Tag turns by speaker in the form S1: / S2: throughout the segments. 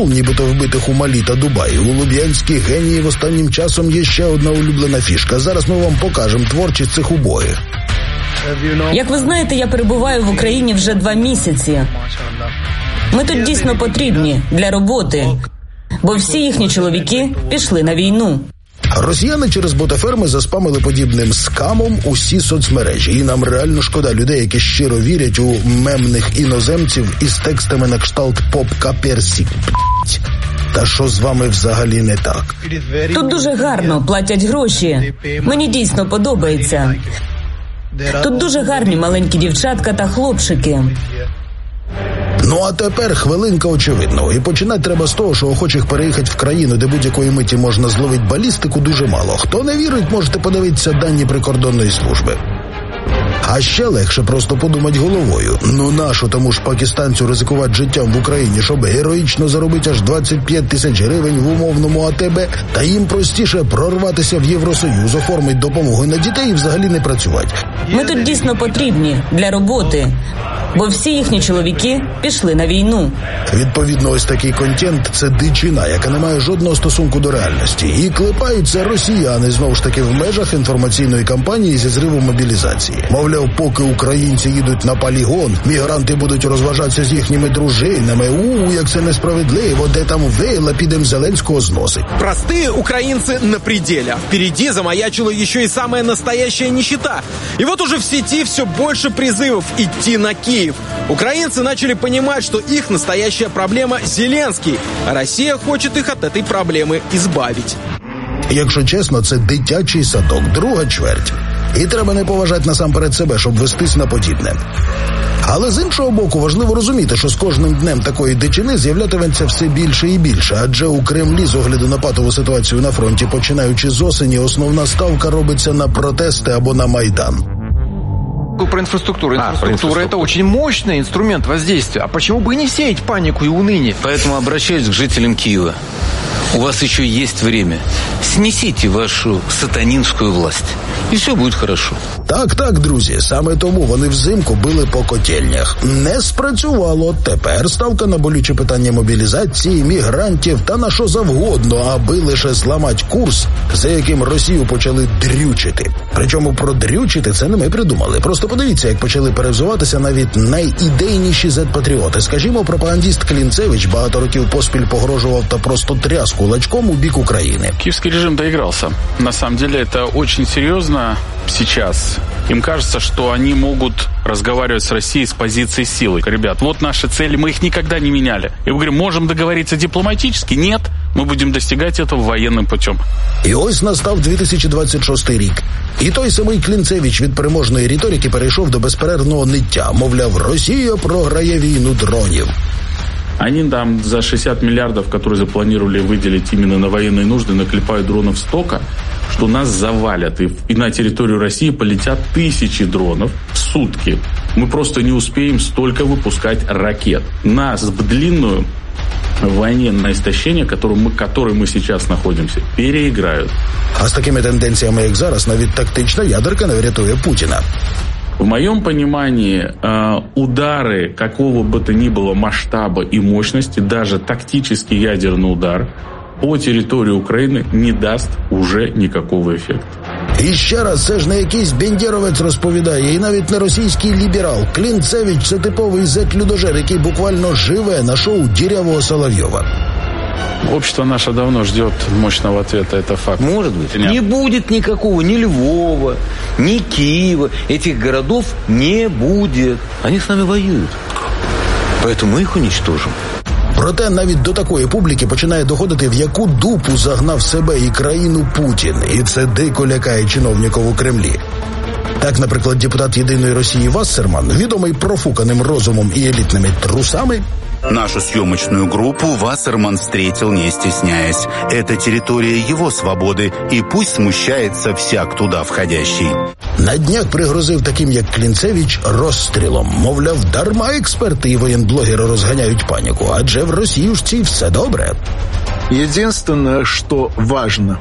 S1: нібито вбитих у Малі та Дубаї. У луб'янських геніїв останнім часом є ще одна улюблена фішка. Зараз ми вам покажемо творчість цих убогих.
S2: Як ви знаєте, я перебуваю в Україні вже 2 місяці. Ми тут дійсно потрібні для роботи, бо всі їхні чоловіки пішли на війну.
S1: Росіяни через ботаферми заспамили подібним скамом усі соцмережі. І нам реально шкода людей, які щиро вірять у мемних іноземців із текстами на кшталт «Попка персик». Та що з вами взагалі не так?
S2: Тут дуже гарно, платять гроші. Мені дійсно подобається. Тут дуже гарні маленькі дівчатка та хлопчики.
S1: Ну а тепер хвилинка очевидного. І починати треба з того, що охочих переїхати в країну, де будь-якої миті можна зловити балістику, дуже мало. Хто не вірить, можете подивитися дані прикордонної служби. А ще легше просто подумати головою. Ну нащо тому ж пакистанцю ризикувати життям в Україні, щоб героїчно заробити аж 25 тисяч гривень в умовному АТБ, та їм простіше прорватися в Євросоюз, оформити допомогу на дітей і взагалі не працювати.
S2: Ми тут дійсно потрібні для роботи, бо всі їхні чоловіки пішли на війну.
S1: Відповідно, ось такий контент – це дичина, яка не має жодного стосунку до реальності. І клепаються росіяни, знову ж таки, в межах інформаційної кампанії зі зриву мобілізації. Мовляв, поки українці їдуть на полігон, мігранти будуть розважатися з їхніми дружинами. Як це несправедливо, де там вейла, підем Зеленського зносить.
S3: Простые украинцы на пределе. Впереди замаячила еще и самая настоящая нищета. И вот уже в сети все больше призывов идти на Киев. Украинцы начали понимать, что их настоящая проблема Зеленский, а Россия хочет их от этой проблемы избавить.
S1: Якщо чесно, це дитячий садок, друга чверть. І треба не поважати насамперед себе, щоб вестись на подібне. Але з іншого боку, важливо розуміти, що з кожним днем такої дичини з'являтиметься все більше і більше, адже у Кремлі з огляду на патову ситуацію на фронті, починаючи з осені, основна ставка робиться на протести або на Майдан.
S4: Про инфраструктуру. Инфраструктура – это очень мощный инструмент воздействия. А почему бы и не сеять панику и уныние?
S5: Поэтому обращаюсь к жителям Киева. У вас еще есть время. Снесите вашу сатанинскую власть. І все буде хорошо.
S1: Так, друзі, саме тому вони взимку били по котельнях. Не спрацювало. Тепер ставка на болюче питання мобілізації, мігрантів та на що завгодно, аби лише зламати курс, за яким Росію почали дрючити. Причому продрючити це не ми придумали. Просто подивіться, як почали перевзуватися навіть найідейніші зет-патріоти. Скажімо, пропагандист Клінцевич багато років поспіль погрожував та просто тряс кулачком у бік України.
S6: Киевский режим доигрался. На самом деле это очень серьезно сейчас. Им кажется, что они могут разговаривать с Россией с позиции силы. Ребят, вот наши цели, мы их никогда не меняли. И мы говорим, можем договориться дипломатически? Нет, мы будем достигать этого военным путем.
S1: І ось настав 2026 рік. І той самий Клінцевич від переможної риторики перейшов до безперервного ниття. Мовляв, Росія програє війну дронів.
S6: Они там за 60 миллиардов, которые запланировали выделить именно на военные нужды, наклепают дронов столько, что нас завалят. И на территорию России полетят тысячи дронов в сутки. Мы просто не успеем столько выпускать ракет. Нас в длинную войне на истощение, которой мы сейчас находимся, переиграют.
S1: А з такими тенденціями, як зараз, навіть тактична ядерка не врятує Путіна.
S6: В моем понимании, удары какого бы то ни было масштаба и мощности, даже тактический ядерный удар по территории Украины не даст уже никакого эффекта.
S1: І ще раз, це ж не якийсь бендєровець розповідає, і навіть не російський ліберал. Клінцевич – це типовий зет-людожер, який буквально живе на шоу Дірявого Соловйова.
S6: Общество наше давно ждет мощного ответа, это факт.
S5: Может быть. Не будет никакого ни Львова, ни Киева. Этих городов не будет. Они с нами воюют. Поэтому мы их уничтожим.
S1: Проте навіть до такої публіки починає доходити, в яку дупу загнав себе і країну Путін. І це дико лякає чиновників у Кремлі. Так, наприклад, депутат «Єдиної Росії» Вассерман, відомий профуканим розумом і елітними трусами,
S7: нашу съемочную группу Вассерман встретил, не стесняясь. Это территория его свободы, и пусть смущается всяк туда входящий.
S1: На днях пригрозив таким, як Клінцевич, розстрілом. Мовляв, дарма експерти і воєнблогери розганяють паніку, адже в Росіюшці все добре.
S8: Единственное, что важно,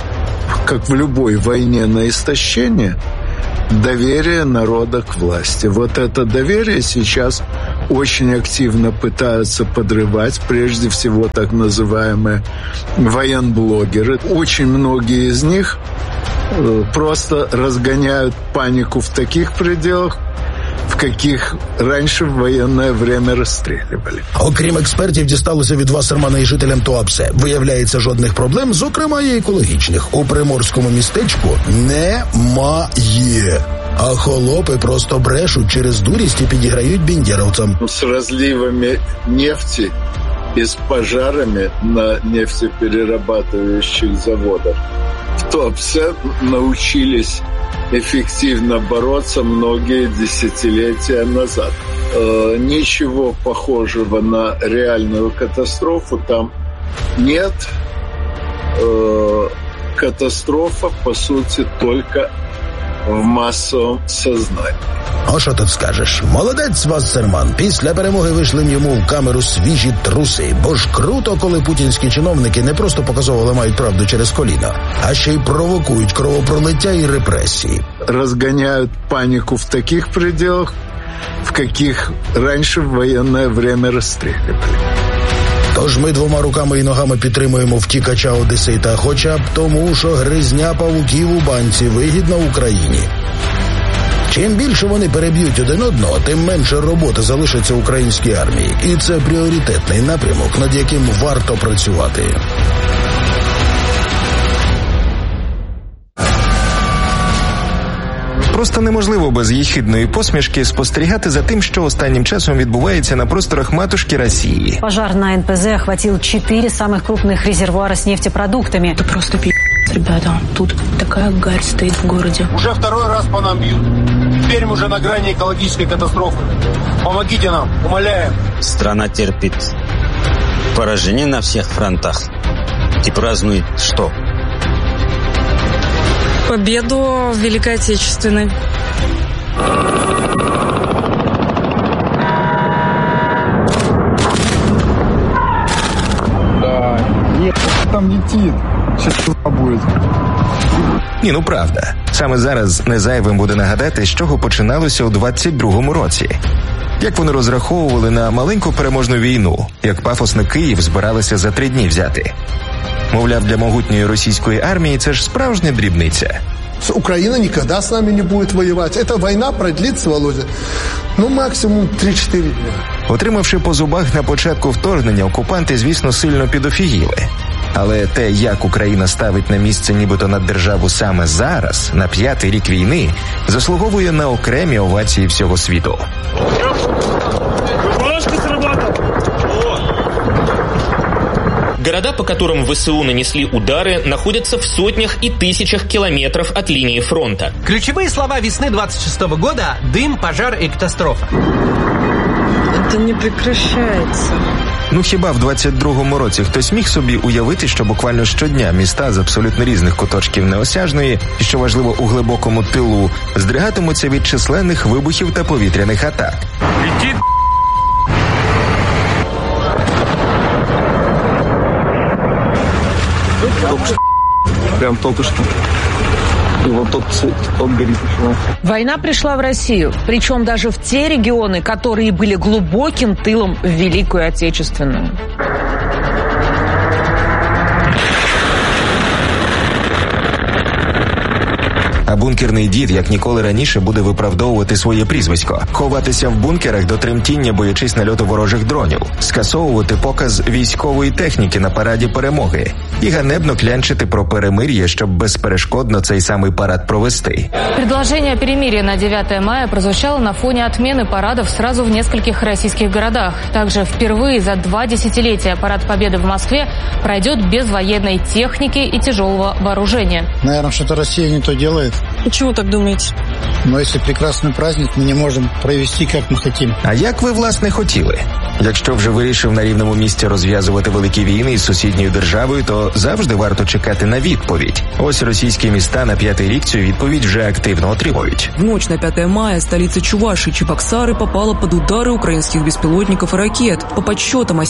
S8: как в любой войне на истощение, доверие народа к власти. Вот это доверие сейчас очень активно пытаются подрывать, прежде всего так называемые военблогеры. Очень многие из них просто разгоняют панику в таких пределах, в яких раніше в воєнне время розстрілювали.
S1: Окрім експертів, дісталося від Вассермана і жителям Туапсе. Виявляється, жодних проблем, зокрема і екологічних, у приморському містечку немає. А холопи просто брешуть через дурість і підіграють бендеровцям.
S8: З розливами нефті і з пожарами на нефтеперерабатывающих заводах в Туапсе научились эффективно бороться многие десятилетия назад. Ничего похожего на реальную катастрофу там нет. Катастрофа, по сути, только в массовом сознании.
S1: А що тут скажеш? Молодець, Вассерман. Після перемоги вийшли йому в камеру свіжі труси. Бо ж круто, коли путінські чиновники не просто показово ламають правду через коліна, а ще й провокують кровопролиття і репресії.
S8: Розганяють паніку в таких пределах, в яких раніше в воєнне время розстрілювали.
S1: Тож ми двома руками і ногами підтримуємо втікача одесита, хоча б тому, що гризня павуків у банці вигідна Україні. Чим більше вони переб'ють один одного, тим менше роботи залишиться українській армії. І це пріоритетний напрямок, над яким варто працювати.
S9: Просто неможливо без єхидної посмішки спостерігати за тим, що останнім часом відбувається на просторах матушки Росії.
S10: Пожар на НПЗ охватил 4 самых крупных резервуара с нефтепродуктами.
S11: Это просто ребята. Тут такая гарь стоит в городе.
S12: Уже второй раз по нам бьют. Теперь мы уже на грани экологической катастрофы. Помогите нам, умоляем.
S13: Страна терпит поражение на всех фронтах. И празднует что?
S14: Победу в Великой Отечественной.
S12: Да, нет, там летит. Сейчас будет.
S9: Ні, ну правда. Саме зараз не зайвим буде нагадати, з чого починалося у 22-му році. Як вони розраховували на маленьку переможну війну, як пафосно Київ збиралися за 3 дні взяти. Мовляв, для могутньої російської армії це ж справжня дрібниця.
S15: Украина никогда с нами не будет воевать. Эта война продлится, Володя, максимум 3-4 дня.
S9: Отримавши по зубах на початку вторгнення, окупанти, звісно, сильно підофігіли. Але те, як Україна ставить на місце нібито наддержаву саме зараз, на 5-й рік війни, заслуговує на окремі овації всього світу.
S16: Города, по которым ВСУ нанесли удары, находятся в сотнях и тысячах километров от линии фронта.
S17: Ключевые слова весны 26-го года – дым, пожар и катастрофа.
S14: Это не прекращается.
S9: Ну хіба в 22-му році хтось міг собі уявити, що буквально щодня міста з абсолютно різних куточків Неосяжної, і що важливо у глибокому тилу, здригатимуться від численних вибухів та повітряних атак?
S12: Летит. Прям только что. И вот тот горит.
S18: Война пришла в Россию, причем даже в те регионы, которые были глубоким тылом в Великую Отечественную.
S9: А бункерний дід, як ніколи раніше, буде виправдовувати своє прізвисько, ховатися в бункерах до тремтіння, боячись нальоту ворожих дронів, скасовувати показ військової техніки на параді перемоги і ганебно клянчити про перемир'я, щоб безперешкодно цей самий парад провести.
S19: Предложение о перемирии на 9 мая прозвучало на фоне отмены парадов сразу в нескольких российских городах. Также впервые за 2 десятилетия парад Победы в Москве пройдет без военной техники и тяжелого вооружения.
S20: Наверное, что-то Россия не то делает.
S18: Почему так думаете?
S20: Но если прекрасный праздник, мы не можем провести, как мы хотим.
S9: А як ви, власне, хотіли? Якщо вже вирішив на рівному місці розв'язувати великі війни із сусідньою державою, то завжди варто чекати на відповідь. Ось російські міста на 5-й рік цю відповідь вже активно отримують.
S21: В ночь на 5 мая столица Чувашии Чебоксары попала под удары украинских беспилотников и ракет. По подсчетам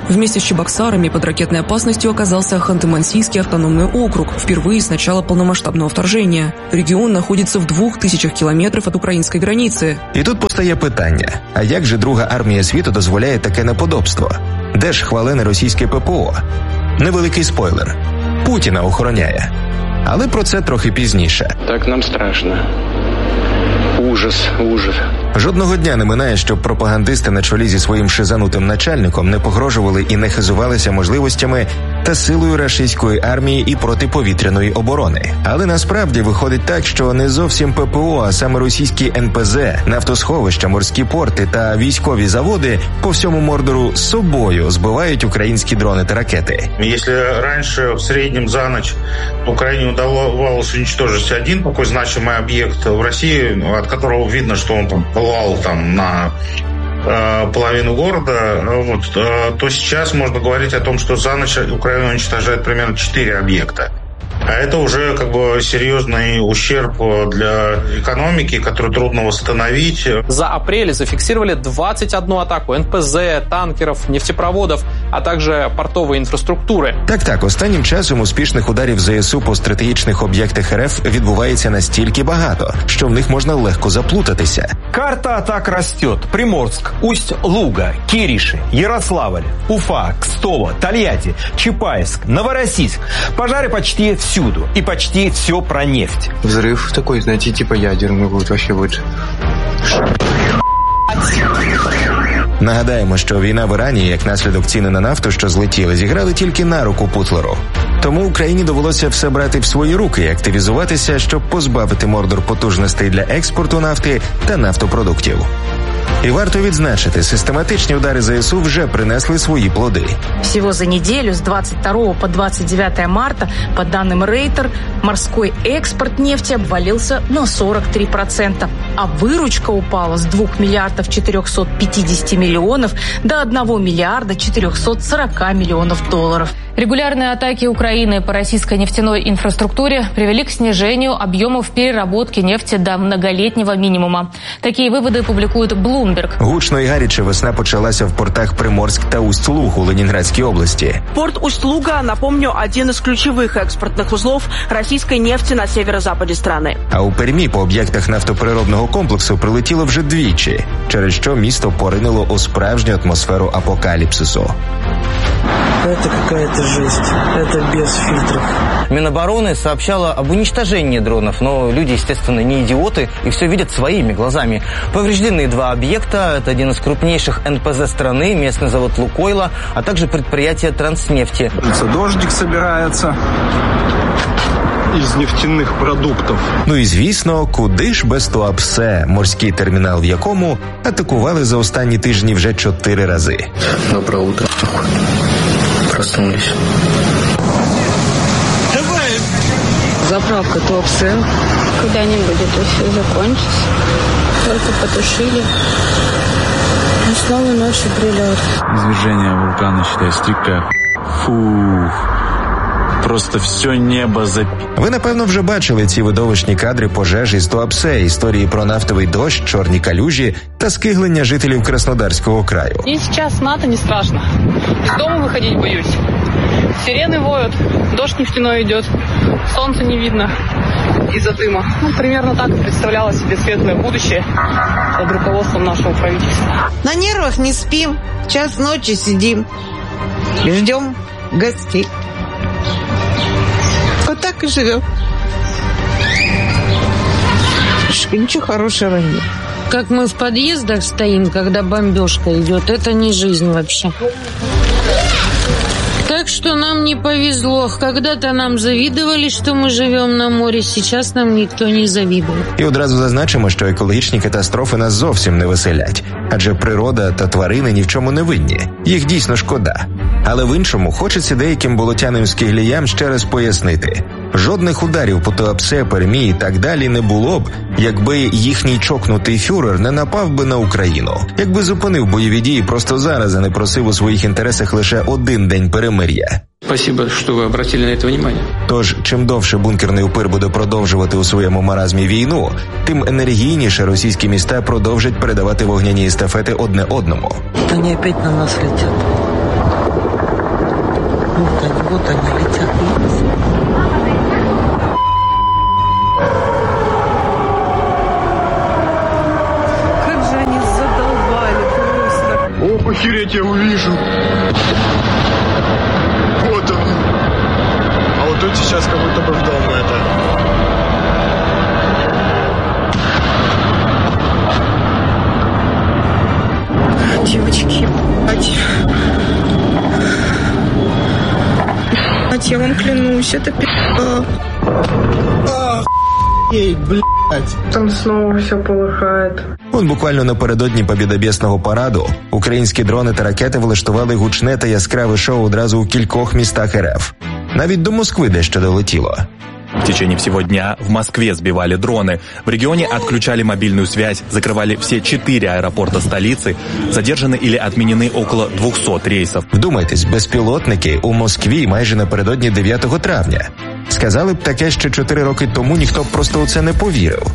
S21: Вместе с Чебоксарами под ракетной опасностью оказался Ханты-Мансийский автономный округ впервые с начала полномасштабного вторжения. Регион находится в 2000 километров от української границі.
S9: І тут постає питання, а як же Друга армія світу дозволяє таке неподобство? Де ж хвалене російське ППО? Невеликий спойлер. Путіна охороняє. Але про це трохи пізніше.
S2: Так нам страшно. Ужас.
S9: Жодного дня не минає, щоб пропагандисти на чолі зі своїм шизанутим начальником не погрожували і не хизувалися можливостями та силою рашистської армії і протиповітряної оборони. Але насправді виходить так, що не зовсім ППО, а саме російські НПЗ, нафтосховища, морські порти та військові заводи по всьому Мордору з собою збивають українські дрони та ракети.
S22: Якщо раніше в середньому за ніч Україні удавалось уничтожить один такой значимый объект в России, от которого видно, что он там пылал на половину города, то сейчас можно говорить о том, что за ночь Украина уничтожает примерно 4 объекта. А это уже серьезный ущерб для экономики, который трудно восстановить.
S23: За апрель зафиксировали 21 атаку НПЗ, танкеров, нефтепроводов, а также портової інфраструктури.
S9: Так, останнім часом успішних ударів ЗСУ по стратегічних об'єктах РФ відбувається настільки багато, що в них можна легко заплутатися.
S24: Карта атак растет. Приморск, Усть-Луга, Кириши, Ярославль, Уфа, Кстово, Тольятти, Чапаевск, Новороссийск. Пожары почти всюду. И почти все про нефть.
S25: Взрыв такой, знаете, типа ядерный будет вообще лучше.
S9: Нагадаємо, що війна в Ірані, як наслідок ціни на нафту, що злетіли, зіграли тільки на руку Путлеру. Тому Україні довелося все брати в свої руки і активізуватися, щоб позбавити Мордор потужностей для експорту нафти та нафтопродуктів. І варто відзначити, систематичні удари ЗСУ вже принесли свої плоди.
S26: Всего за неделю с 22 по 29 марта, по данным Рейтер, морской экспорт нефти обвалился на 43%, а выручка упала с 2 миллиардов 450 миллионов до 1 миллиарда 440 миллионов долларов.
S19: Регулярные атаки Украины по российской нефтяной инфраструктуре привели к снижению объемов переработки нефти до многолетнего минимума. Такие выводы публикует Bloomberg.
S9: Гучно і гаряче весна почалася в портах Приморськ та Усть-Луг у Ленінградській області.
S27: Порт Усть-Луга, напомню, один из ключевых экспортных узлов российской нефти на северо-западе страны.
S9: А у Пермі по об'єктах нафтопереробного комплексу прилетіло вже двічі, через що місто поринило у справжню атмосферу апокаліпсису.
S28: Это какая-то жесть. Это без фильтров.
S29: Минобороны сообщала об уничтожении дронов, но люди, естественно, не идиоты и все видят своими глазами. Повреждены 2 объекта. Это один из крупнейших НПЗ страны, местный завод «Лукойла», а также предприятие «Транснефти».
S30: Дождик собирается із нефтяних продуктів.
S9: Ну і звісно, куди ж без Туапсе, морський термінал в якому атакували за останні тижні вже 4 рази.
S28: Доброе утро. Проснулись. Давай!
S14: Заправка Туапсе. Когда-нибудь это все закончится. Только потушили. И снова ночью прилет.
S6: Извержение вулкана, считай, стика. Фух. Просто все небо
S9: Ви, напевно, вже бачили ці видовищні кадри пожежі з Туапсе, історії про нафтовий дощ, чорні калюжі та скиглення жителів Краснодарського краю.
S14: И сейчас НАТО не страшно. Из дома выходить боюсь. Сирены воют, дождь нефтяной идет, солнца не видно из-за дыма. Примерно так представляла себе светлое будущее под руководством нашего правительства.
S31: На нервах не спим, час ночи сидим, ждем гостей. Вот так и живем. Ничего хорошего нет.
S14: Как мы в подъездах стоим, когда бомбежка идет, это не жизнь вообще. Так что нам не повезло. Когда-то нам завидовали, что мы живем на море, сейчас нам ніхто не завідує.
S9: І одразу зазначимо, що екологічні катастрофи нас зовсім не веселять. Адже природа та тварини ні в чому не винні. Їх дійсно шкода. Але в іншому хочеться деяким болотяним скигліям ще раз пояснити. Жодних ударів по Туапсе, Пермі і так далі не було б, якби їхній чокнутий фюрер не напав би на Україну. Якби зупинив бойові дії просто зараз, а не просив у своїх інтересах лише 1 день перемир'я.
S28: Спасибо, що ви обратили на це увагу.
S9: Тож, чим довше бункерний упир буде продовжувати у своєму маразмі війну, тим енергійніше російські міста продовжать передавати вогняні естафети одне одному.
S28: Вони опять на нас летять. Вот они летят.
S26: Как же они задолбали просто.
S30: О, охереть, я увижу. Вот он. А вот тут сейчас как будто бы в дом это.
S26: Девочки, я вам клянусь, это
S30: Эй, блядь.
S26: Там снова все полыхает.
S9: От буквально напередодні побєдобєсного параду українські дрони та ракети влаштували гучне та яскраве шоу одразу у кількох містах РФ. Навіть до Москви дещо долетіло.
S1: В течение всего дня в Москве сбивали дроны, в регионе отключали мобильную связь, закрывали все 4 аэропорта столицы, задержаны или отменены около 200 рейсов.
S9: Вдумайтесь, безпілотники у Москві майже напередодні 9 травня. Сказали б таке ще 4 роки тому, ніхто б просто у це не повірив.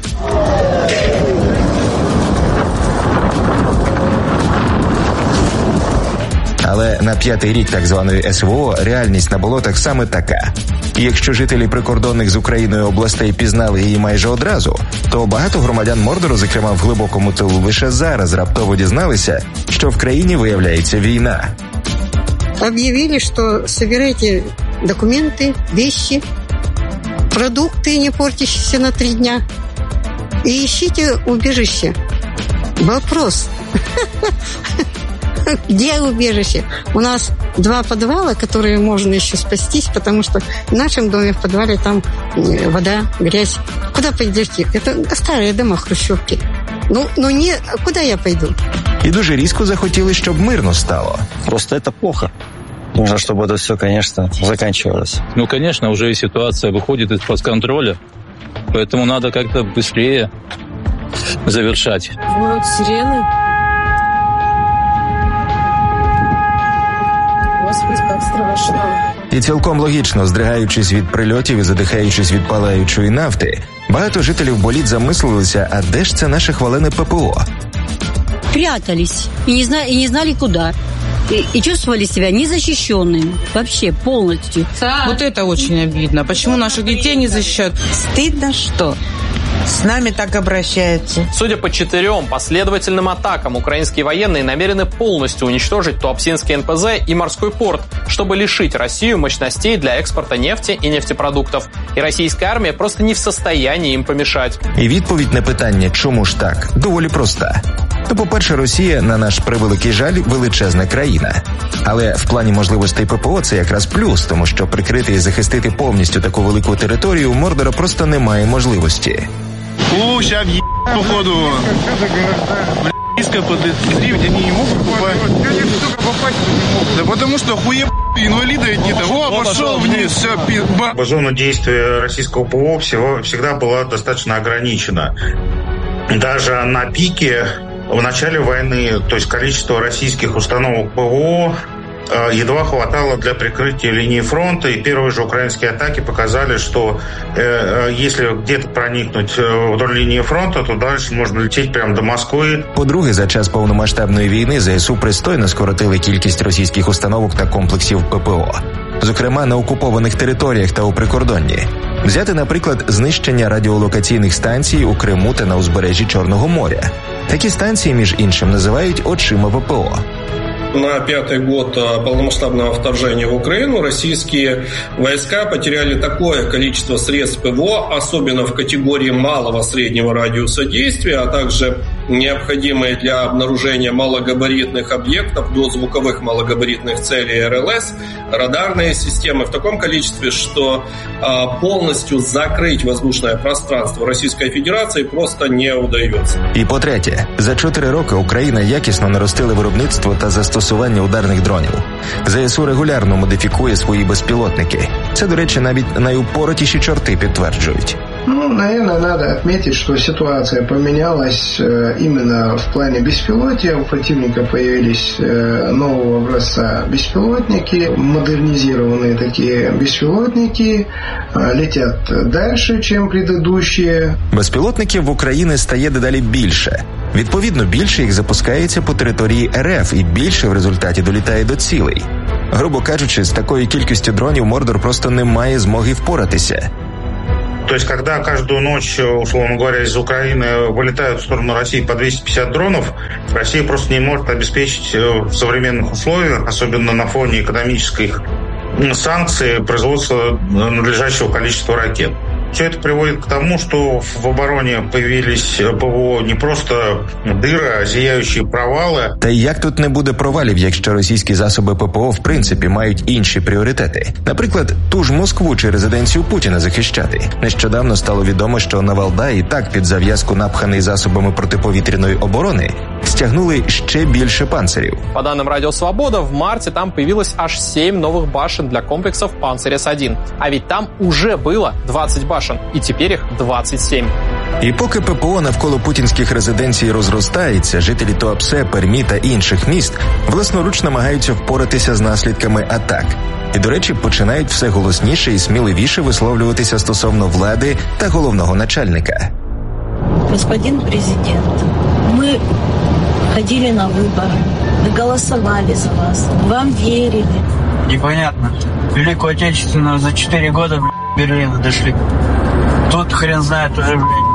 S9: Але на 5-й рік так званої СВО реальність на болотах саме така. І якщо жителі прикордонних з Україною областей пізнали її майже одразу, то багато громадян Мордору, зокрема в глибокому тилу, лише зараз раптово дізналися, що в країні виявляється війна.
S31: Объявили, что собирайте документы, вещи, продукты, не портящиеся на 3 дня, и ищите убежище. Вопрос. Где убежище? У нас 2 подвала, которые можно еще спастись, потому что в нашем доме в подвале там вода, грязь. Куда пойдете? Это старые дома, хрущевки. Ну не, куда я пойду?
S9: І дуже різко захотіли, щоб мирно стало.
S3: Просто это плохо. Нужно, чтобы это все, конечно, заканчивалось.
S4: Ну, конечно, уже ситуация выходит из-под контроля, поэтому надо как-то быстрее завершать.
S26: Вот сирены. Господи, как страшно.
S9: І цілком логічно, здригаючись від прильотів і задихаючись від палаючої нафти, багато жителів боліт замислилися, а де ж це наше хвалене ППО?
S5: Прятались и не знали куда. И чувствовали себя незащищенными. Вообще, полностью.
S28: Вот это очень обидно. Почему наших детей не защищают?
S31: Стыдно, что с нами так обращаются.
S23: Судя по 4 последовательным атакам, украинские военные намерены полностью уничтожить Туапсинский НПЗ и морской порт, чтобы лишить Россию мощностей для экспорта нефти и нефтепродуктов. И российская армия просто не в состоянии им помешать.
S9: І відповідь на питання, чому ж так, доволі проста. То, по-перше, Росія, на наш превеликий жаль, величезна країна. Але в плані можливостей ППО це якраз плюс, тому що прикрити і захистити повністю таку велику територію у Мордора просто немає можливості.
S30: Ща въеб, походу. Близко подозревать они не могут попасть. Да потому что хуеб инвалиды какие-то. О, пошел вниз, все, пизба.
S22: Зона действия российского ПВО всегда была достаточно ограничена. Даже на пике в начале войны, то есть количество российских установок ПВО едва хватало для прикрытия линии фронта, и первые же украинские атаки показали, что если где-то проникнуть вдоль линии фронта, то дальше можно лететь прямо до Москвы.
S9: По-друге, за час повномасштабної війни ЗСУ пристойно скоротили кількість російських установок та комплексів ППО. Зокрема, на окупованих територіях та у прикордонні. Взяти, наприклад, знищення радіолокаційних станцій у Криму та на узбережжі Чорного моря. Такі станції, між іншим, називають очима ППО.
S7: На 5-й год полномасштабного вторжения в Украину российские войска потеряли такое количество средств ПВО, особенно в категории малого-среднего радиуса действия, а также необходимые для обнаружения малогабаритных объектов до звуковых малогабаритных целей РЛС, радарные системы в таком количестве, что полностью закрыть воздушное пространство Российской Федерации просто не удается.
S9: І по-третє, за 4 роки Україна якісно наростила виробництво та застосування ударних дронів. ЗСУ регулярно модифікує свої безпілотники. Це, до речі, навіть найупоротіші чорти підтверджують.
S8: Ну, наверное, надо отметить, что ситуация поменялась именно в плане беспилотия. У противника появились нового образца беспилотники, модернизированные такие беспилотники, летят дальше, чем предыдущие.
S9: Безпілотників в Україні стає дедалі більше. Відповідно, більше їх запускається по території РФ і більше в результаті долітає до цілей. Грубо кажучи, з такою кількістю дронів Мордор просто не має змоги впоратися.
S22: То есть, когда каждую ночь, условно говоря, из Украины вылетают в сторону России по 250 дронов, Россия просто не может обеспечить в современных условиях, особенно на фоне экономических санкций, производства надлежащего количества ракет. Все это приводит к тому, что в обороне появились ПВО не просто дыры, а зияющие провали.
S9: Та як тут не буде провалів, якщо російські засоби ППО в принципі мають інші пріоритети? Наприклад, ту ж Москву чи резиденцію Путіна захищати. Нещодавно стало відомо, що на Валдай, і так під зав'язку напханий засобами протиповітряної оборони, стягнули ще більше панцирів.
S23: По данным Радио Свобода, в марте там появилось аж 7 новых башен для комплексов «Панцирь-С1». А ведь там уже было 20 башен, и теперь их 27.
S9: І поки ППО навколо путінських резиденцій розростається, жителі Туапсе, Пермі та інших міст власноруч намагаються впоратися з наслідками атак. І, до речі, починають все голосніше і сміливіше висловлюватися стосовно влади та головного начальника.
S2: Господин президент, мы ходили на выборы, мы голосовали за вас, вам верили.
S28: Непонятно. Великую Отечественную за 4 года, Берлина дошли. Тут хрен знает уже,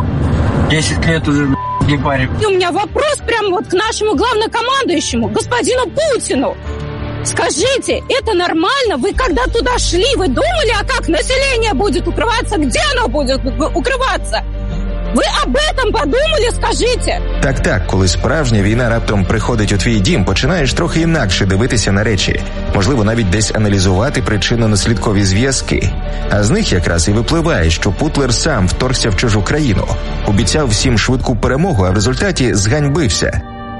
S28: 10 лет уже, не парим.
S10: И у меня вопрос прямо вот к нашему главнокомандующему, господину Путину. Скажите, это нормально? Вы когда туда шли, вы думали, а как население будет укрываться? Где оно будет укрываться? Ви об этом подумали, скажіть?
S9: Так, коли справжня війна раптом приходить у твій дім, починаєш трохи інакше дивитися на речі. Можливо, навіть десь аналізувати причинно-наслідкові зв'язки. А з них якраз і випливає, що Путлер сам вторгся в чужу країну, обіцяв всім швидку перемогу, а в результаті зганьбився.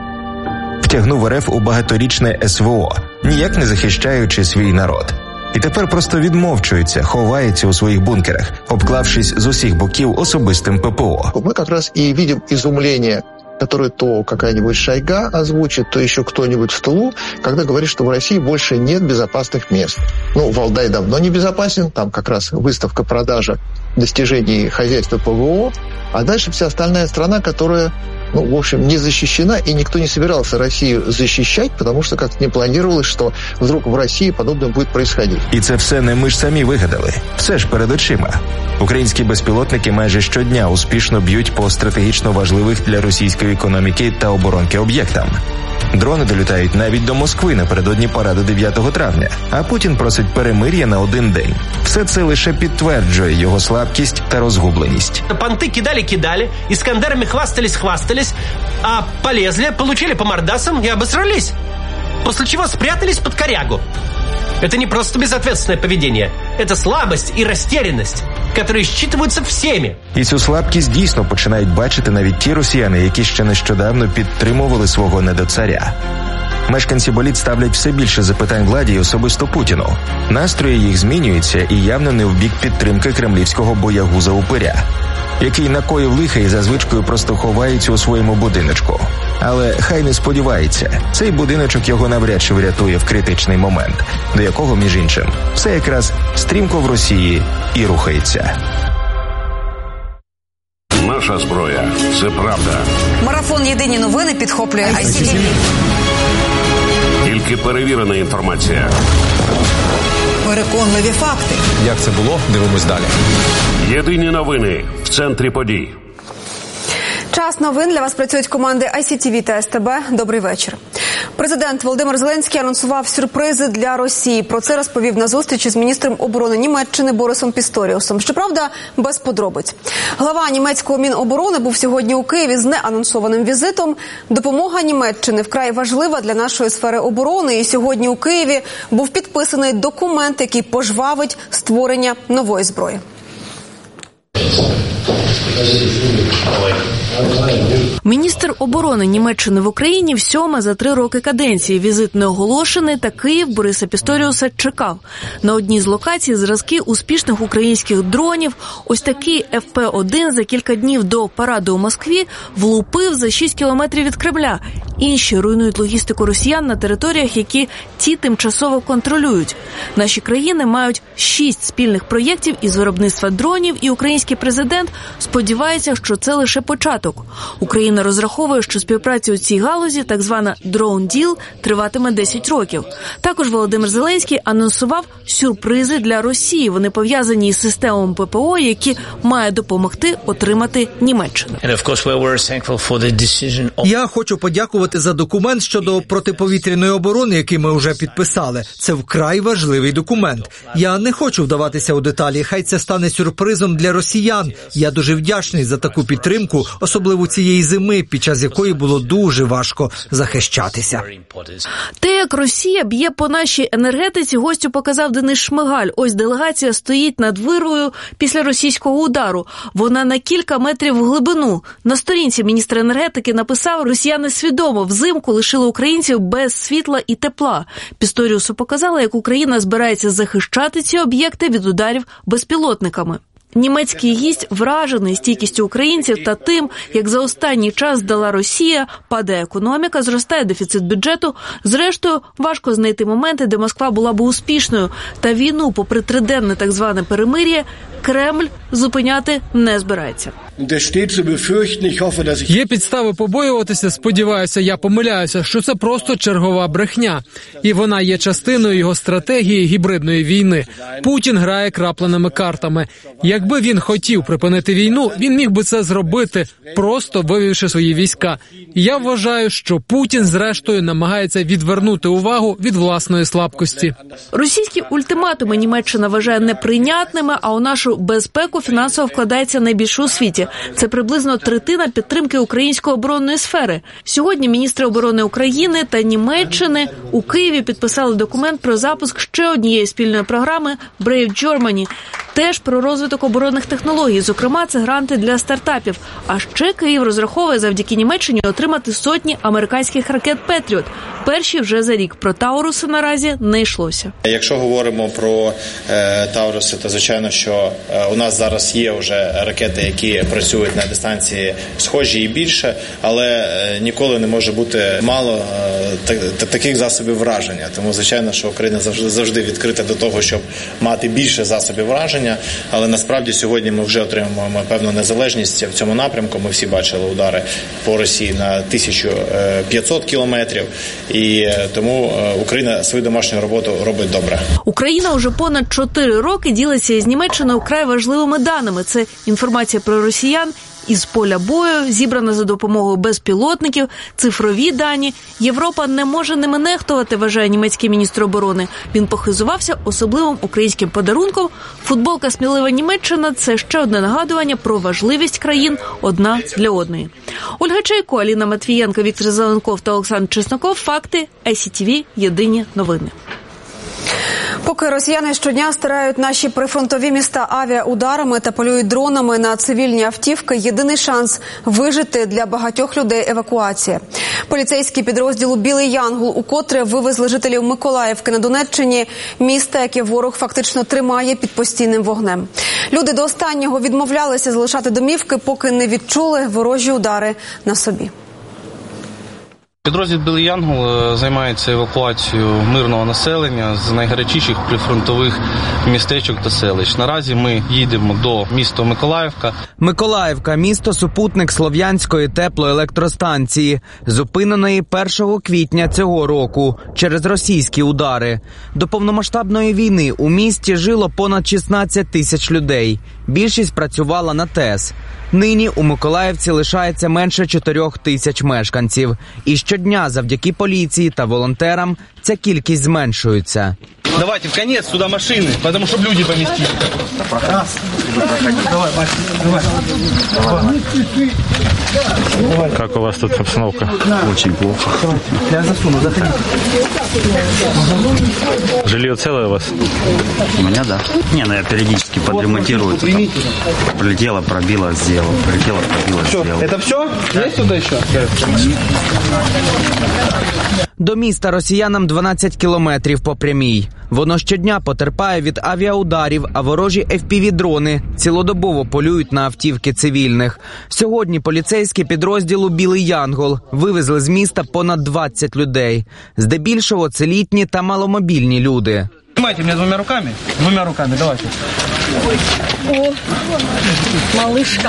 S9: Втягнув РФ у багаторічне СВО, ніяк не захищаючи свій народ. І тепер просто відмовчується, ховається у своїх бункерах, обклавшись з усіх боків особистим ППО.
S11: Мы как раз и видим изумление, которое то какая-нибудь Шойга озвучит, то еще кто-нибудь в тылу, когда говорит, что в России больше нет безопасных мест. Валдай давно не безопасен, там как раз выставка-продажа достижений хозяйства ПВО, а дальше вся остальная страна, которая, в общем, не защищена, и никто не собирался Россию защищать, потому что как-то не планировалось, что вдруг в России подобное будет происходить.
S9: І це все не ми ж самі вигадали. Все ж перед очима. Українські безпілотники майже щодня успішно б'ють по стратегічно важливих для російської економіки та оборонки об'єктам. Дрони долітають навіть до Москви напередодні параду 9 травня, а Путін просить перемир'я на один день. Все це лише підтверджує його слабкість та розгубленість.
S12: Понты кидали, Искандерами хвастались, а полезли, получили по мордасам и обосрались. После чего спрятались под корягу. Это не просто безответственное поведение. Это слабость и растерянность, которые считываются всеми.
S9: І цю слабкість дійсно починають бачити навіть ті росіяни, які ще нещодавно підтримували свого недоцаря. Мешканці боліт ставлять все більше запитань владі і особисто Путіну. Настрої їх змінюються і явно не в бік підтримки кремлівського боягуза-упиря, який накоїв лиха і за звичкою просто ховається у своєму будиночку. Але хай не сподівається, цей будиночок його навряд чи врятує в критичний момент, до якого, між іншим, все якраз стрімко в Росії і рухається.
S13: Наша зброя – це правда.
S15: Марафон «Єдині новини» підхоплює ICTV.
S13: Тільки перевірена інформація.
S15: Переконливі факти.
S24: Як це було? Дивимось далі.
S13: Єдині новини в центрі подій.
S15: Час новин. Для вас працюють команди ICTV та СТБ. Добрий вечір. Президент Володимир Зеленський анонсував сюрпризи для Росії. Про це розповів на зустрічі з міністром оборони Німеччини Борисом Пісторіусом. Щоправда, без подробиць. Глава німецького Міноборони був сьогодні у Києві з неанонсованим візитом. Допомога Німеччини вкрай важлива для нашої сфери оборони. І сьогодні у Києві був підписаний документ, який пожвавить створення нової зброї.
S16: Міністр оборони Німеччини в Україні всьоме за 3 роки каденції. Візит не оголошений, та Київ Бориса Пісторіуса чекав. На одній з локацій зразки успішних українських дронів. Ось такий ФП-1 за кілька днів до параду у Москві влупив за 6 кілометрів від Кремля. інші руйнують логістику росіян на територіях, які ті тимчасово контролюють. Наші країни мають 6 спільних проєктів із виробництва дронів, і український президент сподівається, що це лише початок. Україна розраховує, що співпраця у цій галузі, так звана «Drone Deal», триватиме 10 років. Також Володимир Зеленський анонсував сюрпризи для Росії. Вони пов'язані із системами ППО, які має допомогти отримати Німеччина.
S1: Я хочу подякувати за документ щодо протиповітряної оборони, який ми вже підписали. Це вкрай важливий документ. Я не хочу вдаватися у деталі, хай це стане сюрпризом для росіян. Я дуже вдячний за таку підтримку, особливо цієї зими, під час якої було дуже важко захищатися.
S16: Те, як Росія б'є по нашій енергетиці, гостю показав Денис Шмигаль. Ось делегація стоїть над вирвою після російського удару. Вона на кілька метрів в глибину. На сторінці міністр енергетики написав: росіяни свідомо взимку лишили українців без світла і тепла. Пісторіусу показали, як Україна збирається захищати ці об'єкти від ударів безпілотниками. Німецький гість вражений стійкістю українців та тим, як за останній час здала Росія, падає економіка, зростає дефіцит бюджету. Зрештою, важко знайти моменти, де Москва була б успішною. Та війну, попри триденне так зване перемир'я, Кремль зупиняти не збирається.
S6: Є підстави побоюватися, сподіваюся, я помиляюся, що це просто чергова брехня. І вона є частиною його стратегії гібридної війни. Путін грає крапленими картами. Якби він хотів припинити війну, він міг би це зробити, просто вивівши свої війська. І я вважаю, що Путін, зрештою, намагається відвернути увагу від власної слабкості.
S16: Російські ультиматуми Німеччина вважає неприйнятними, а у нашу безпеку фінансово вкладається найбільше у світі. Це приблизно третина підтримки української оборонної сфери. Сьогодні міністри оборони України та Німеччини у Києві підписали документ про запуск ще однієї спільної програми «Brave Germany». Теж про розвиток оборонних технологій. Зокрема, це гранти для стартапів. А ще Київ розраховує завдяки Німеччині отримати сотні американських ракет «Петріот». Перші вже за рік. Про «Тауруси» наразі не йшлося.
S14: Якщо говоримо про «Тауруси», то звичайно, що у нас зараз є вже ракети, які працюють на дистанції схожі і більше, але ніколи не може бути мало таких засобів враження. Тому, звичайно, що Україна завжди відкрита до того, щоб мати більше засобів враження, але насправді сьогодні ми вже отримуємо певну незалежність в цьому напрямку. Ми всі бачили удари по Росії на 1500 кілометрів, і тому Україна свою домашню роботу робить добре.
S16: Україна вже понад 4 роки ділиться із Німеччиною вкрай важливими даними. Це інформація про росіян із поля бою, зібрана за допомогою безпілотників, цифрові дані. Європа не може ними нехтувати, вважає німецький міністр оборони. Він похизувався особливим українським подарунком. Футболка «Смілива Німеччина» – це ще одне нагадування про важливість країн одна для одної. Ольга Чайко, Аліна Матвієнко, Віктор Зеленков та Олександр Чесноков. Факти. ICTV. Єдині новини.
S15: Поки росіяни щодня стирають наші прифронтові міста авіаударами та полюють дронами на цивільні автівки, єдиний шанс вижити для багатьох людей – евакуація. Поліцейські підрозділу «Білий Янгол» укотре вивезли жителів Миколаївки на Донеччині, міста, яке ворог фактично тримає під постійним вогнем. Люди до останнього відмовлялися залишати домівки, поки не відчули ворожі удари на собі.
S17: Підрозділ «Білий Янгол» займається евакуацією мирного населення з найгарячіших прифронтових містечок та селищ. Наразі ми їдемо до міста Миколаївка.
S18: Миколаївка – місто супутник Слов'янської теплоелектростанції, зупиненої 1 квітня цього року через російські удари. До повномасштабної війни у місті жило понад 16 тисяч людей. Більшість працювала на ТЕС. Нині у Миколаївці лишається менше 4 тисяч мешканців. І щодня завдяки поліції та волонтерам ця кількість зменшується.
S17: Давайте в конец сюда машины, потому что люди поместили.
S19: Как у вас тут обстановка?
S17: Очень плохо. Я засуну, заходи.
S19: Жилье целое у вас?
S17: У меня, да.
S19: Я периодически подремонтирую.
S17: Прилетело, пробило, сделал. Прилетело, пробило, сделал. Это все? Есть сюда еще?
S18: До міста росіянам 12 кілометрів по прямій. Воно щодня потерпає від авіаударів, а ворожі FPV-дрони цілодобово полюють на автівки цивільних. Сьогодні поліцейські підрозділу «Білий Янгол» вивезли з міста понад 20 людей. Здебільшого це літні та маломобільні люди.
S28: Снимайте меня двумя руками. Давайте.
S2: О, малышка.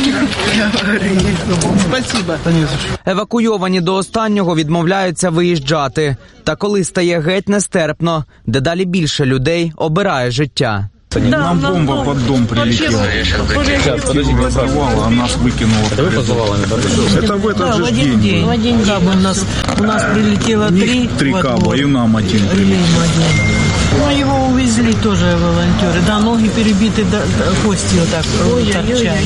S28: Спасибо.
S18: Евакуйовані до останнього відмовляються виїжджати. Та коли стає геть нестерпно, дедалі більше людей обирає життя.
S3: Нам бомба под дом прилетела. Сейчас, подождите, а нас выкинуло. Это вы позвали? Это в этот же день.
S28: В один день у нас прилетело три
S3: кабла, и нам один.
S28: Ну, его увезли тоже волонтеры. Да, ноги перебиты, кости вот так торчали.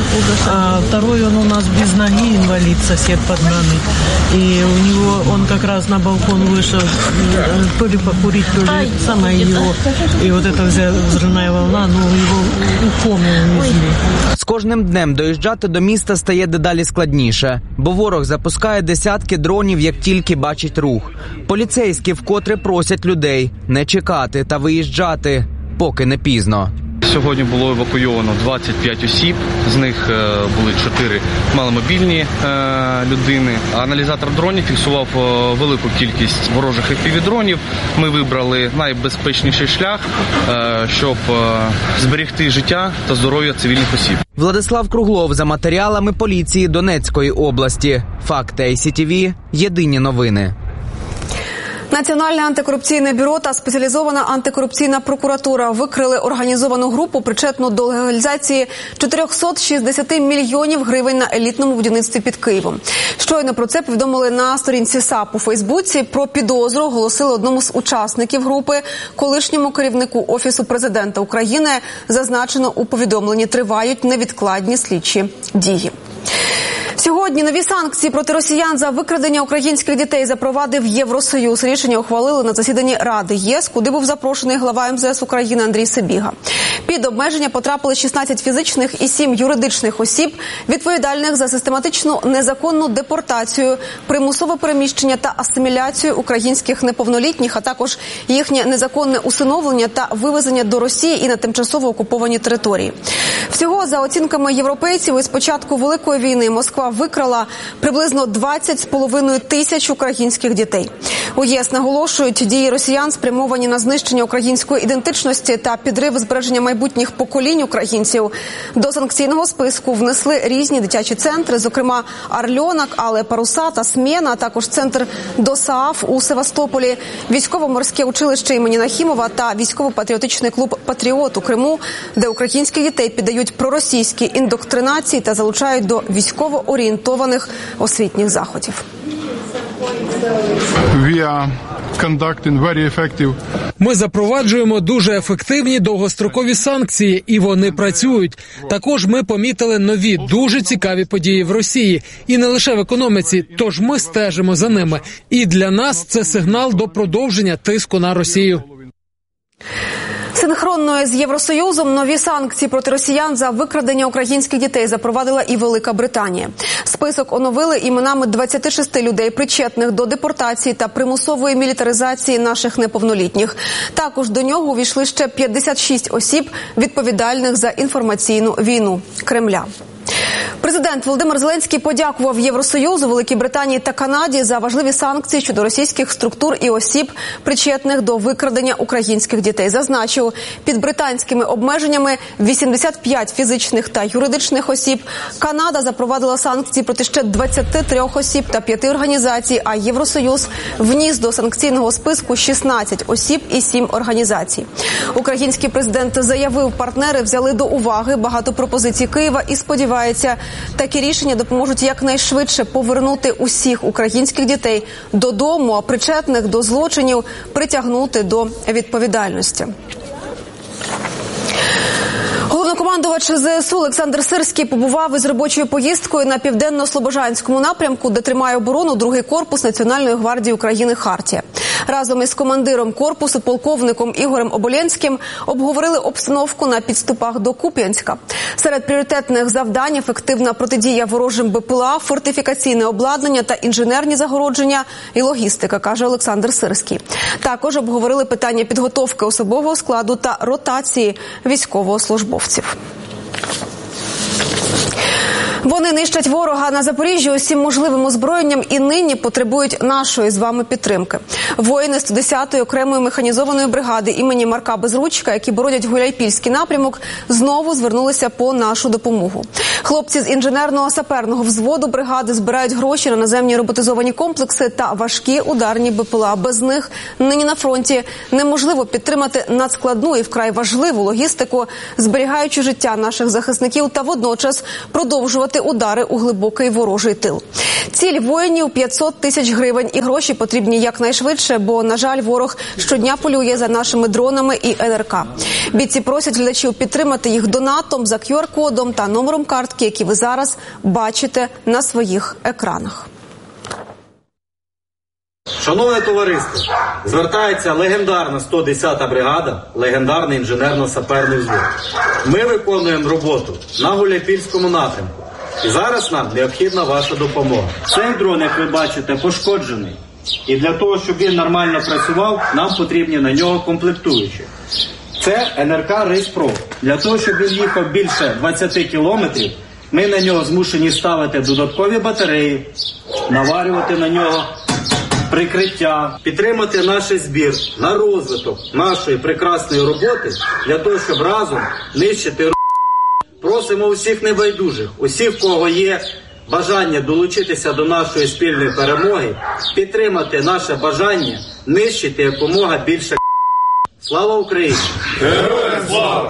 S28: А второй он у нас без ноги, инвалид, сосед под нами. И у него, он как раз на балкон вышел, то ли покурить, то ли самое его. И вот эта взрывная волна, ну, его у коми увезли.
S18: З кожним днем доїжджати до міста стає дедалі складніше, бо ворог запускає десятки дронів, як тільки бачить рух. Поліцейські вкотре просять людей не чекати та виїжджати, поки не пізно.
S17: Сьогодні було евакуйовано 25 осіб, з них були 4 маломобільні людини. Аналізатор дронів фіксував велику кількість ворожих FPV-дронів. Ми вибрали найбезпечніший шлях, щоб зберегти життя та здоров'я цивільних осіб.
S18: Владислав Круглов за матеріалами поліції Донецької області. Факти ICTV. Єдині новини.
S15: Національне антикорупційне бюро та спеціалізована антикорупційна прокуратура викрили організовану групу, причетну до легалізації 460 мільйонів гривень на елітному будівництві під Києвом. Щойно про це повідомили на сторінці САП у Фейсбуці. Про підозру оголосили одному з учасників групи, колишньому керівнику Офісу президента України. Зазначено у повідомленні, тривають невідкладні слідчі дії. Сьогодні нові санкції проти росіян за викрадення українських дітей запровадив Євросоюз. Рішення ухвалили на засіданні Ради ЄС, куди був запрошений глава МЗС України Андрій Сибіга. Під обмеження потрапили 16 фізичних і 7 юридичних осіб, відповідальних за систематичну незаконну депортацію, примусове переміщення та асиміляцію українських неповнолітніх, а також їхнє незаконне усиновлення та вивезення до Росії і на тимчасово окуповані території. Всього, за оцінками європейців, із початку Великої війни Москва викрала приблизно 20,5 тисяч українських дітей. У ЄС наголошують, дії росіян спрямовані на знищення української ідентичності та підрив збереження майбутніх поколінь українців. До санкційного списку внесли різні дитячі центри, зокрема Арльонок, Але Паруса та Смєна, а також центр ДОСААФ у Севастополі, військово-морське училище імені Нахімова та військово-патріотичний клуб «Патріот» у Криму, де українських дітей піддають проросійській індоктринації та залучають до військово-орієнтованих освітніх заходів.
S6: Ми запроваджуємо дуже ефективні довгострокові санкції, і вони працюють. Також ми помітили нові, дуже цікаві події в Росії. І не лише в економіці, тож ми стежимо за ними. І для нас це сигнал до продовження тиску на Росію.
S15: Синхронно з Євросоюзом нові санкції проти росіян за викрадення українських дітей запровадила і Велика Британія. Список оновили іменами 26 людей, причетних до депортації та примусової мілітаризації наших неповнолітніх. Також до нього увійшли ще 56 осіб, відповідальних за інформаційну війну Кремля. Президент Володимир Зеленський подякував Євросоюзу, Великій Британії та Канаді за важливі санкції щодо російських структур і осіб, причетних до викрадення українських дітей. Зазначив, під британськими обмеженнями 85 фізичних та юридичних осіб. Канада запровадила санкції проти ще 23 осіб та 5 організацій, а Євросоюз вніс до санкційного списку 16 осіб і 7 організацій. Український президент заявив, партнери взяли до уваги багато пропозицій Києва і сподівається, такі рішення допоможуть якнайшвидше повернути усіх українських дітей додому, а причетних до злочинів притягнути до відповідальності. Головнокомандувач ЗСУ Олександр Сирський побував із робочою поїздкою на Південно-Слобожанському напрямку, де тримає оборону 2-й корпус Національної гвардії України «Хартія». Разом із командиром корпусу полковником Ігорем Оболєнським обговорили обстановку на підступах до Куп'янська. Серед пріоритетних завдань – ефективна протидія ворожим БПЛА, фортифікаційне обладнання та інженерні загородження і логістика, каже Олександр Сирський. Також обговорили питання підготовки особового складу та ротації військовослужбовців. Вони нищать ворога на Запоріжжі усім можливим озброєнням і нині потребують нашої з вами підтримки. Воїни 110-ї окремої механізованої бригади імені Марка Безручка, які боронять Гуляйпільський напрямок, знову звернулися по нашу допомогу. Хлопці з інженерного саперного взводу бригади збирають гроші на наземні роботизовані комплекси та важкі ударні БПЛА. Без них нині на фронті неможливо підтримати надскладну і вкрай важливу логістику, зберігаючи життя наших захисників та водночас продовжувати удари у глибокий ворожий тил. Ціль воїнів – 500 тисяч гривень, і гроші потрібні якнайшвидше, бо, на жаль, ворог щодня полює за нашими дронами і НРК. Бійці просять глядачів підтримати їх донатом за QR-кодом та номером картки, які ви зараз бачите на своїх екранах.
S4: Шановне товариство, звертається легендарна 110-та бригада, легендарний інженерно-саперний взвод. Ми виконуємо роботу на Гуляйпільському напрямку. І зараз нам необхідна ваша допомога. Цей дрон, як ви бачите, пошкоджений. І для того, щоб він нормально працював, нам потрібні на нього комплектуючі. Це НРК Рейс-Про. Для того, щоб він їхав більше 20 кілометрів, ми на нього змушені ставити додаткові батареї, наварювати на нього прикриття, підтримати наш збір на розвиток нашої прекрасної роботи, для того, щоб разом нищити. Просимо усіх небайдужих, усіх, в кого є бажання долучитися до нашої спільної перемоги, підтримати наше бажання нищити якомога більше. Слава Україні! Героям слава!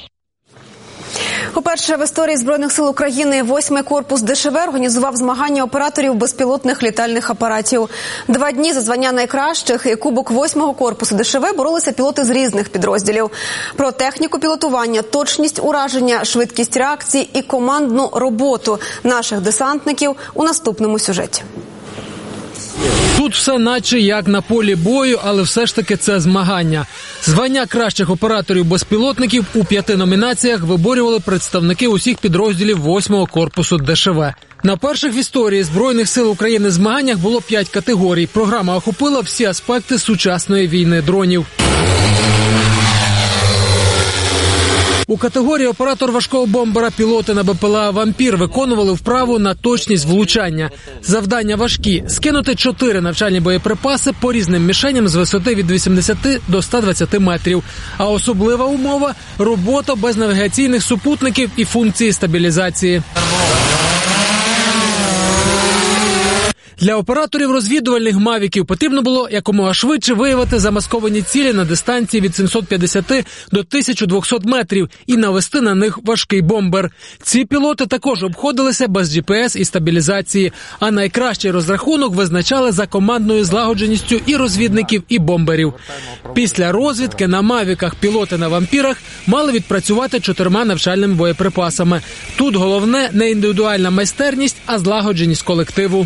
S15: Уперше в історії Збройних сил України 8-й корпус ДШВ організував змагання операторів безпілотних літальних апаратів. 2 дні за звання найкращих і кубок 8-го корпусу ДШВ боролися пілоти з різних підрозділів. Про техніку пілотування, точність ураження, швидкість реакції і командну роботу наших десантників у наступному сюжеті.
S6: Тут все наче як на полі бою, але все ж таки це змагання. Звання кращих операторів-безпілотників у 5 номінаціях виборювали представники усіх підрозділів 8-го корпусу ДШВ. На перших в історії Збройних сил України змаганнях було 5 категорій. Програма охопила всі аспекти сучасної війни дронів. У категорії оператор важкого бомбера пілоти на БПЛА «Вампір» виконували вправу на точність влучання. Завдання важкі – скинути 4 навчальні боєприпаси по різним мішеням з висоти від 80 до 120 метрів. А особлива умова – робота без навігаційних супутників і функції стабілізації. Для операторів розвідувальних мавіків потрібно було якомога швидше виявити замасковані цілі на дистанції від 750 до 1200 метрів і навести на них важкий бомбер. Ці пілоти також обходилися без GPS і стабілізації, а найкращий розрахунок визначали за командною злагодженістю і розвідників, і бомберів. Після розвідки на мавіках пілоти на «Вампірах» мали відпрацювати 4 навчальними боєприпасами. Тут головне не індивідуальна майстерність, а злагодженість колективу.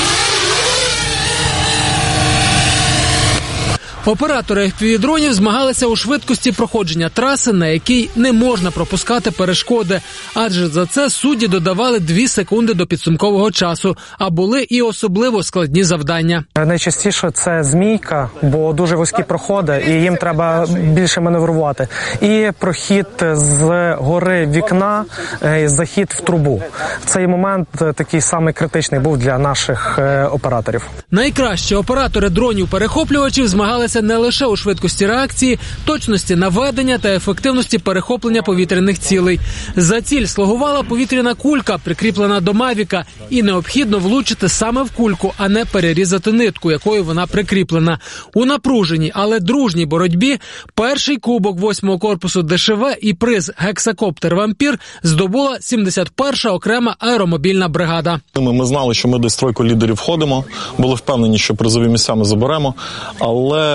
S6: Оператори FPV-дронів змагалися у швидкості проходження траси, на якій не можна пропускати перешкоди, адже за це судді додавали 2 секунди до підсумкового часу, а були і особливо складні завдання.
S5: Найчастіше це змійка, бо дуже вузькі проходи і їм треба більше маневрувати. І прохід з гори вікна, захід в трубу. Цей момент такий самий критичний був для наших операторів.
S6: Найкращі оператори дронів-перехоплювачів змагалися не лише у швидкості реакції, точності наведення та ефективності перехоплення повітряних цілей. За ціль слугувала повітряна кулька, прикріплена до мавіка, і необхідно влучити саме в кульку, а не перерізати нитку, якою вона прикріплена. У напруженій, але дружній боротьбі перший кубок 8-го корпусу ДШВ і приз «Гексакоптер Вампір» здобула 71-ша окрема аеромобільна бригада.
S7: Ми знали, що ми десь в тройку лідерів входимо, були впевнені, що призові місця ми заберемо, але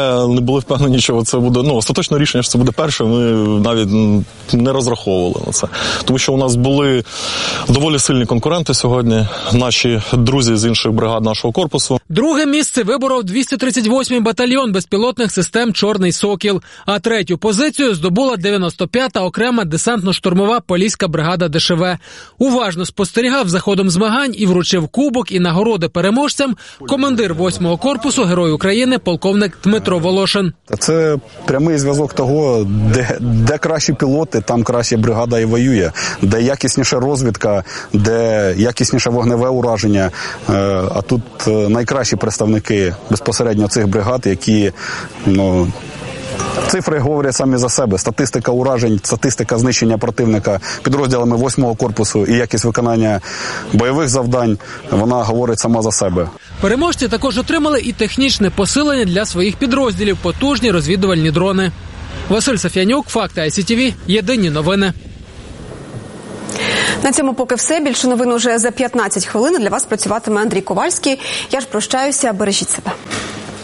S7: але не були впевнені, що це буде, остаточне рішення, що це буде перше, ми навіть не розраховували на це. Тому що у нас були доволі сильні конкуренти сьогодні, наші друзі з інших бригад нашого корпусу.
S6: Друге місце виборов 238-й батальйон безпілотних систем «Чорний сокіл», а третю позицію здобула 95-та окрема десантно-штурмова поліська бригада ДШВ. Уважно спостерігав за ходом змагань і вручив кубок і нагороди переможцям командир 8-го корпусу Герой України полковник Дмитро Волошин.
S8: Це прямий зв'язок того, де кращі пілоти, там краща бригада і воює, де якісніша розвідка, де якісніше вогневе ураження. А тут найкращі представники безпосередньо цих бригад, які, цифри говорять самі за себе. Статистика уражень, статистика знищення противника підрозділами 8-го корпусу і якість виконання бойових завдань, вона говорить сама за себе.
S6: Переможці також отримали і технічне посилення для своїх підрозділів – потужні розвідувальні дрони. Василь Саф'янюк, Факти ICTV, єдині новини.
S15: На цьому поки все. Більше новин уже за 15 хвилин. Для вас працюватиме Андрій Ковальський. Я ж прощаюся. Бережіть себе.